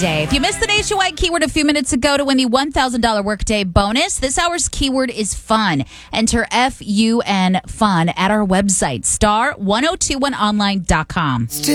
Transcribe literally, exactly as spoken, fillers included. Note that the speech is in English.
Day. If you missed the nationwide keyword a few minutes ago to win the one thousand dollars workday bonus, this hour's keyword is fun. Enter F U N fun at our website, star ten twenty-one online dot com.